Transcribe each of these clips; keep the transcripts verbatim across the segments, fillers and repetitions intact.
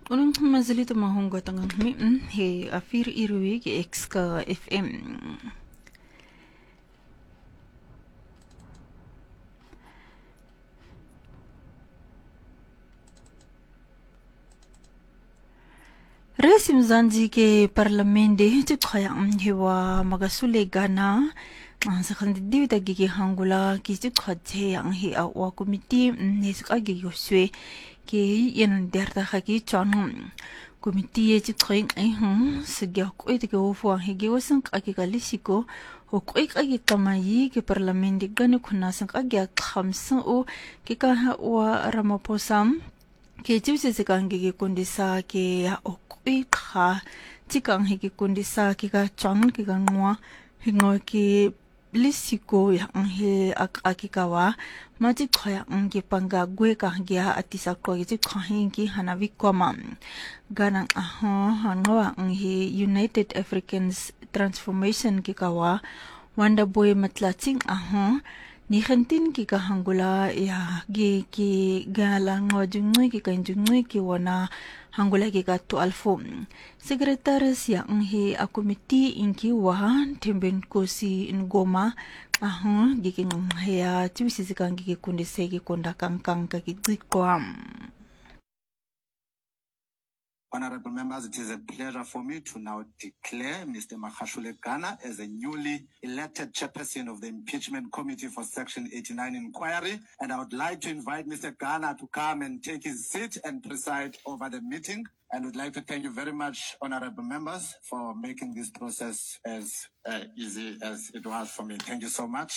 Unang mazalita mahunggot ang mi he afir iruwi ki X ka F M. Resi mzanzi ke parlamende tukaya hewa magasule gana sa kandidiwi tagigi hangula ki tukate ang he awa komiti ni sukagi yoswe ki yan derta khaki chon komiti ye tukring ai hum sigya ko ite ko fo hege wasan kaki kalisiko o ko ikagi kamayi ke parlamente gane khuna sang agya khamsa o ke ka wa Ramaphosa ke juse se kangi ke kondisa ke o ikha tikang hiki kundisa kika chong kika ngwa hingo ki lisiko yang he ak akikawa maji khoya ngi panga gwe ka gya atisa ko gi khohin ki hanawi koma gana aho hanwa ngi United Africans Transformation kikawa wanda boy matlating aho ni khantin ki ka hangula ya gi ki gala ngojungui ki kanjungui ki wana hangula ki ka to alfo sekretaris ya nghi a komiti inki wa temben kosi ngoma ahon gi ki ngya tibisi sikangi ki kundise ki konda kangkang ka ki tsikwam. Honorable members, it is a pleasure for me to now declare Mister Magashule Gana as a newly elected chairperson of the Impeachment Committee for Section eighty-nine inquiry. And I would like to invite Mister Gana to come and take his seat and preside over the meeting. And would like to thank you very much, honorable members, for making this process as uh, easy as it was for me. Thank you so much.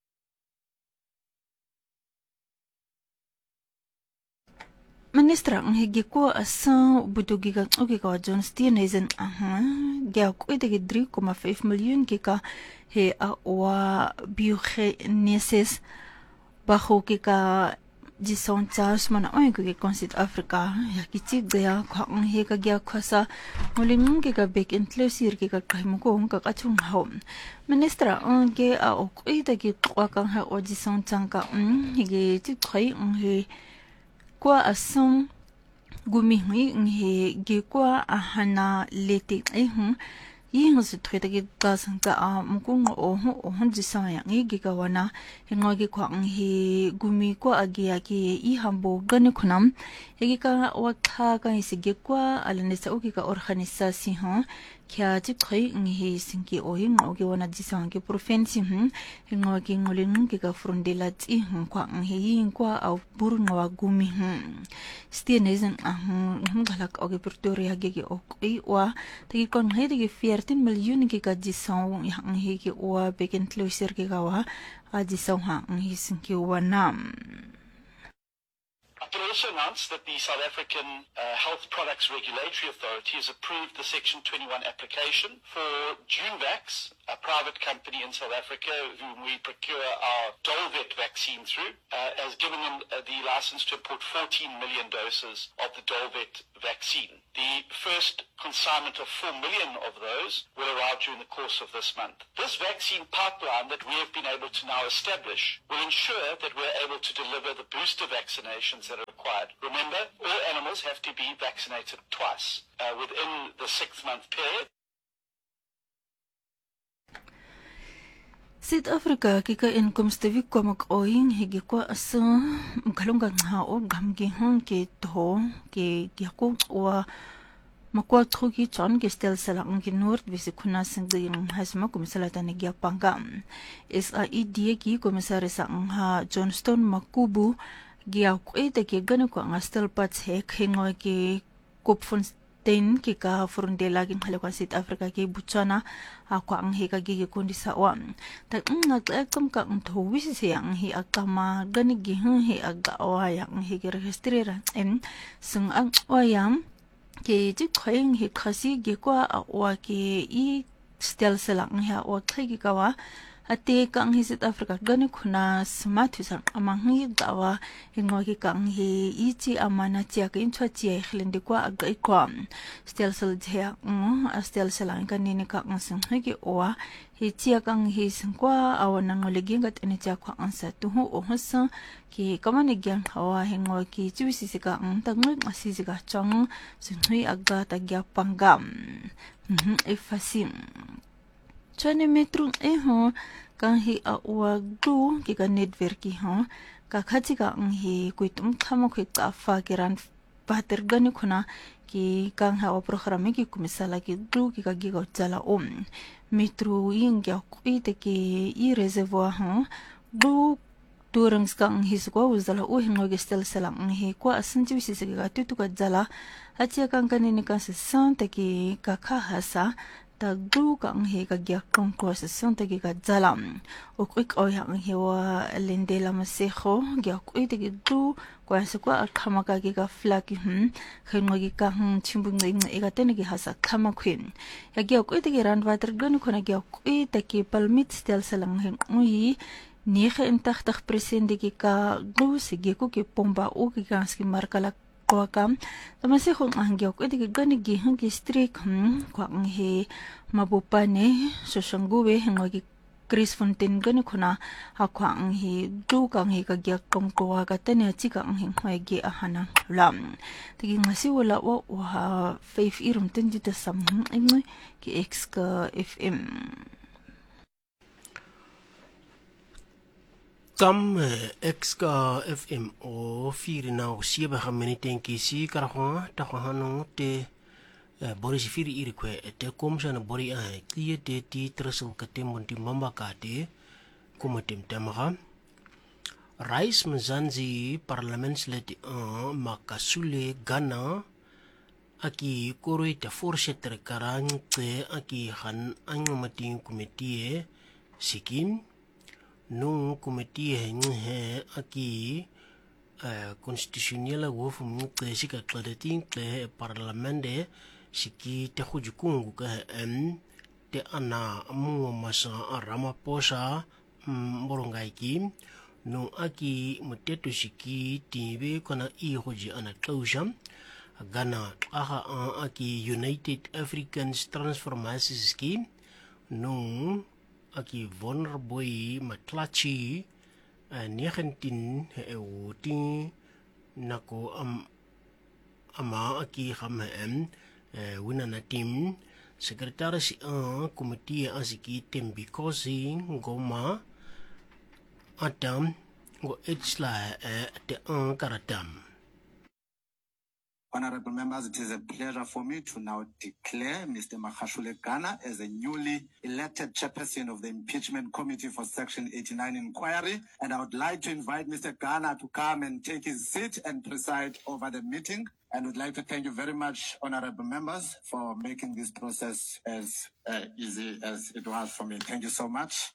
Ministra ang higi ko asa butugi ka okay ka John Steenhuisen aha gya ko ite three point five million kika he awa biogenesis bajo kika jison charge mana oi ko konsit Africa ya kichi gya ko ang he ka gya khasa muling kika back inclusive kika kaimo ko ka kachung haw Ministra ang ge a ko ite ki kwa kang ha o jison changka um higi ti khoi ang he kwa asong gumihi ngi ge kwa ahana leti ai hu yin su thweta ge ka sang ka a mukung o ho o hon ji sa ya ngi ge ka wana hingo ge kwa ngi gumi kwa agi agi i hambo gane khunam ge ka wa kha ka isi ge kwa alane sa o ge ka organisasi ha kya ji khoi ngi sinki o yin o ge wana ji sa ge province hu hingo ge ngoleng ge ka frondela ti hu kwa ngi yin kwa au buru ngawa gumi hu Steenhuisen ahu ngalak o ge Pretoria ge ge o i wa tagi kon he ge fourteen million ge ka ji sa yang he ge o be ken closer ge ka wa a ji sa ha ngi sinki wa nam. I can also announce that the South African uh, Health Products Regulatory Authority has approved the Section twenty-one application for Junevax, a private company in South Africa whom we procure our Dolvet vaccine through, uh, has given them uh, the license to import fourteen million doses of the Dolvet vaccine. The first consignment of four million of those will arrive during the course of this month. This vaccine pipeline that we have been able to now establish will ensure that we're able to deliver the booster vaccinations that are required. Remember, all animals have to be vaccinated twice uh, within the six-month period. South Africa kika inkomste vi ko mak oing higi ko asa mkalunga nga o gamgi hon ke to ke gyako wa makwa thoki chon ke stel sala ngi nord bisi khuna sing de hasma komisala tani gya panga S I E D ki komisare sa ha Johnston Makubu gya ko ite ke gana ko nga stel pats he khingo ke kopfon ten ki ka frondela gin hale kwa South Africa ke Botswana akwa ang he ka gi kondisa wa ta nga kam ka ntho wisi se yang hi akama gani gi he aga wa yang he ge registrera em sung ang wa yam ke ji khoing hi khasi ge kwa wa ke I stel selang ha wa khigi ka wa ate kang hi South Africa gani khuna smart husan amanghi dawa hingogi kang hi ichi amana chia ka inchwa chia khlende kwa aga ikwa stel sel thea ng astel selang kanini ka ng singhigi owa hi chia kang hi singkwa awana ngolegi ngat ene chia kwa ansa tu hu o hasa ki kamani gyang hawa hingogi chiwisi sika ng tangwi masisi ka chong singhui aga tagya pangam mhm ifasim chane metro e ho kang hi a wa glu ki ka network hi ho ka khachi ka ang hi kuitum thamo khoi ka fa kiran pater gani khuna ki kang ha program ki kumisala ki glu ki ka gi ga chala om metro ing ya kui te ki i reservoir ho glu turang kang hi swa uzala u hingo gestel selang hi kwa asanji wisi se ga tutu ka jala achia kang kanini ka se san te ki ka kha hasa ta glu kang he ka gya kong ko sa son ta gi ka zalam o quick o yang he wa lendela masejo gya ko ite gi glu kwa sa kwa khama ka gi ka flaki hm khen gi ka hm chimbung ngai e ga tene gi hasa khama khwin ya gya ko ite gi ran water gun ko na gya ko ite ki palmit stel salang hen ui negentig persent gi ka glu se gi ko ki pomba o gi ka ski markala kwa kam tamase khong angyo ko dige gani gi hangi strik hm kwa nghe mabupane so sangube hengogi Chris Fontaine gani khuna ha kwa nghe du ka nghe ka gya kong ko ka tane chi ka nghe khoi gi ahana lam tigi ngasi wala wa wa five irum ten di tasam ngoi ki x ka F M Tam X ka F M o firi na o sieba ha minuten ki si karahwa ta hano te bori si firi iri kwe te komsa na bori a kiye te ti trasul ka te monti mamba ka te kuma tem tamaha Rais Mzanzi parlementslid a makasule Ghana aki koroi te voorzitter karang te aki han angmating komitie sikim nung komitie he aki constitutionele hof mte sika kladetin te parlamente siki te hujukungu ka em te ana mu masa Ramaphosa morongai ki nung aki mutetu siki tibe kona i hoji ana closure Ghana aha aki United Africans Transformation Scheme nung aki vulnerable matlachi nineteen euti nako am ama aki hamem wina na team sekretaris a komite asiki tembikosi ngoma adam go etsla te an karatam. Honorable members, it is a pleasure for me to now declare Mister Makashule Ghana as a newly elected chairperson of the Impeachment Committee for Section eighty-nine inquiry. And I would like to invite Mister Ghana to come and take his seat and preside over the meeting. And would like to thank you very much, honorable members, for making this process as uh, easy as it was for me. Thank you so much.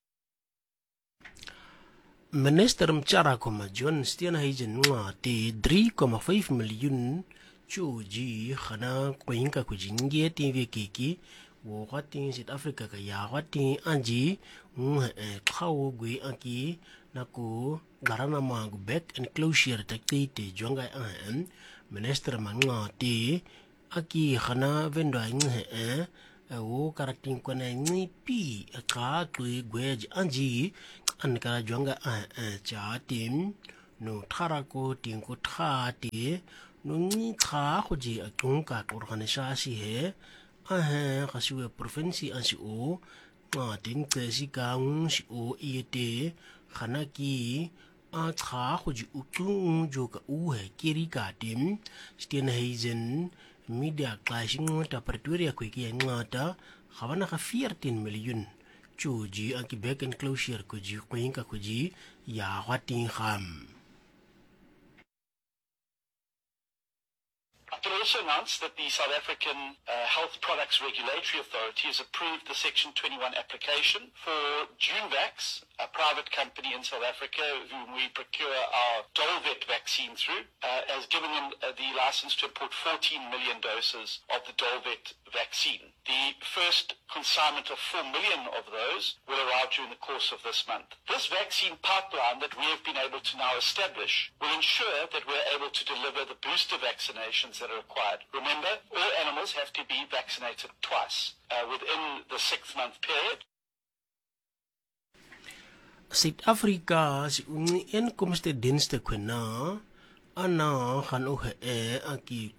Minister Mchara Koma John Stiana Hazen te three point five million Chuji khana kwinka kujingie TV kiki wo khati South Africa ka ya khati anji mu khawo gwe aki nako garana mag back and closure takite jonga an minister manga te aki khana vendwa nge wo karatin kona ni pi ka tui gwe anji an ka jonga an cha tim no tharako tin ko thate nungi tha khoji atunga organisasi he a ha siwe provinsi ansi o ma tin te si kang si o iete khanaki a tha khoji utu jo ka u he kiri ka tim stien heizen media clashing ta Pretoria ko ki ngata khawana ka fourteen million chuji aki back and closure ko ji ko inka ko ji ya watin kham. I can also announce that the South African uh, Health Products Regulatory Authority has approved the Section twenty-one application for Junevax, a private company in South Africa whom we procure our Dolvet vaccine through, uh, has given them uh, the license to import fourteen million doses of the Dolvet vaccine. The first consignment of four million of those will arrive during the course of this month. This vaccine pipeline that we have been able to now establish will ensure that we're able to deliver the booster vaccinations that are required. Remember, all animals have to be vaccinated twice uh, within the six-month period. Suid-Afrika se inkomstedienste kwena ana gaan oge e aki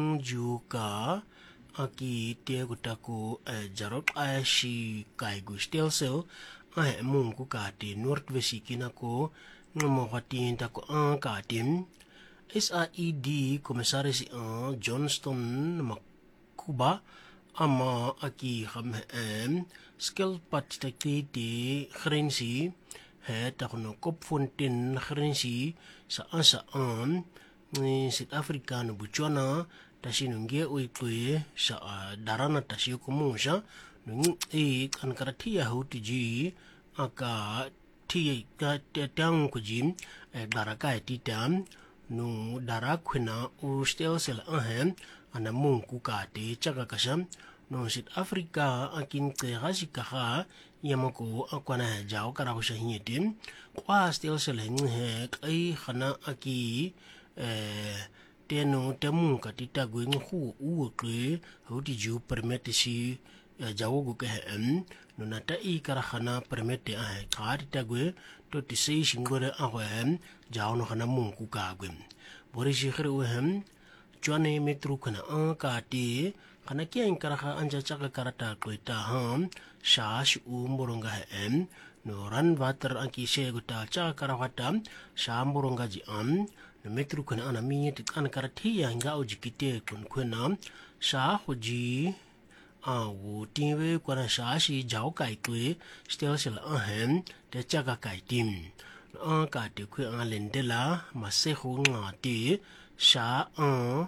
tunjuka aki te kutako jarok ashi kaigu stelsel a mungu ka te noordwesi kinako ngomo gatin ta ko an ka tim S I E D commissaris aan Johnston Makuba ama aki ham em skilpad te te grensie het agno Kopfontein grensie sa asa aan ni Suid-Afrika no Botswana tasinunge oikwe sa darana tasio kumusha no e kan karatia hutiji aka ti ka tang kujim daraka titam no darakwena o stelsel ahem ana mungu ka te chaka kasam no Suid-Afrika akin te gasika yamako akwana jao kara ho shahiyetim kwa stelsel he kai khana aki eh teno temu katita gwing hu uokle hodi ju permette si jawogu ke em no nata I karakhana permette a kharita gwe to tisei shingore a hem jao no khana mungu ka gwe bori shikhere o hem chwane metru kana a ka ti kana kien karakha anja chaka karata koita ham shash u moronga em no ran water anki she guta cha karawata shamboronga ji am no metru kana ana mi ti kan karati ya nga ojikite kun kwena sha hoji a wo tinwe kwana sha shi jao kai twe stelsel a hem te chaka kai tim a ka te kwe a lendela mase ho nga ti sha a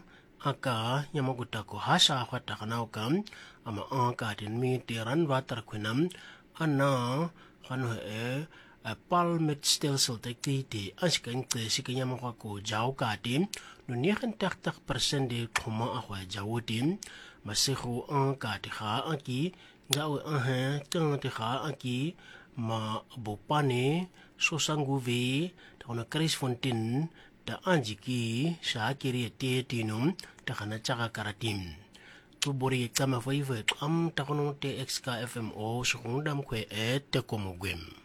aka yamaguta ko hasha khata kana kam ama a ka tin mi te ran water kwenam ana khano e palmet stelsel te te askan te sikanya mo ko jao ka tim no ninety percent de khoma a khwa jao tim masikho an ka te kha aki ngao a ha tang te kha aki ma bopane so sanguve tona Krisfontein ta anjiki sa kiri te tinum ta kana chaka karatim tu bori kama faive am ta kono te X K F M o shundam kwe e te komugwem